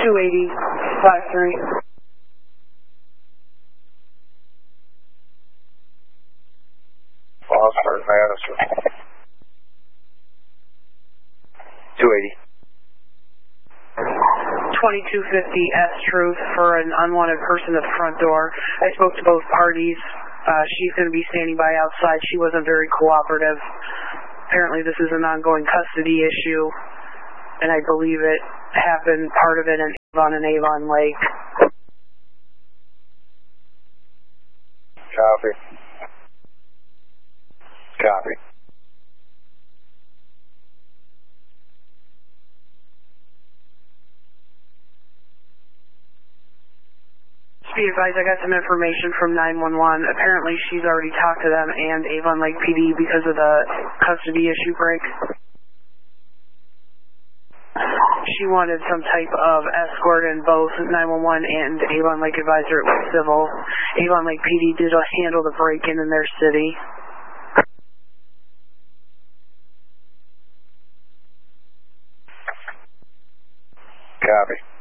280, 53. Foster, Madison. 280. 2250 S Truth for an unwanted person at the front door. I spoke to both parties. She's going to be standing by outside. She wasn't very cooperative. Apparently this is an ongoing custody issue, and I believe it happened, part of it in Avon and Avon Lake. Copy. Copy. Just be advised, I got some information from 911. Apparently she's already talked to them and Avon Lake PD because of the custody issue break. She wanted some type of escort in both 911 and Avon Lake Advisor. It was civil. Avon Lake PD did handle the break-in their city. Copy.